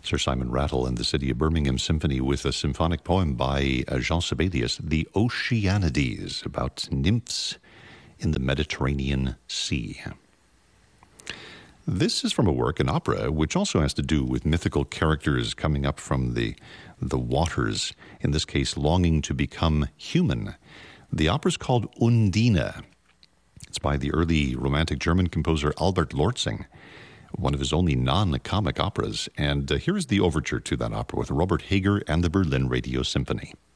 Sir Simon Rattle and the City of Birmingham Symphony with a symphonic poem by Jean Sibelius, The Oceanides, about nymphs in the Mediterranean Sea. This is from a work, an opera, which also has to do with mythical characters coming up from the waters, in this case, longing to become human. The opera is called Undine. It's by the early Romantic German composer Albert Lortzing, one of his only non-comic operas. And here's the overture to that opera with Robert Hager and the Berlin Radio Symphony.